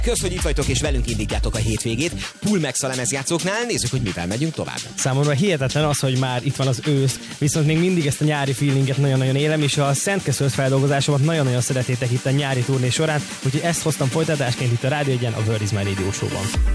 Kösz, hogy itt vagytok és velünk indítjátok a hétvégét. Pulmex a lemezjátszóknál, nézzük, hogy mivel megyünk tovább. Számomra hihetetlen az, hogy már itt van az ősz, viszont még mindig ezt a nyári feelinget nagyon-nagyon élem, és a Szentkesszősz feldolgozásomat nagyon-nagyon szeretétek itt a nyári turné során, úgyhogy ezt hoztam folytatásként itt a Rádió Egyen, a World is My Radio Show-ban.